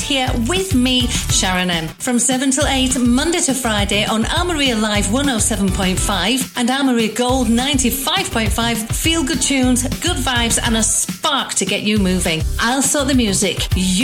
here with me, Sharon M. From 7 till 8, Monday to Friday on Armory Live 107.5 and Armory Gold 95.5. Feel good tunes, good vibes and a spark to get you moving. I'll sort the music.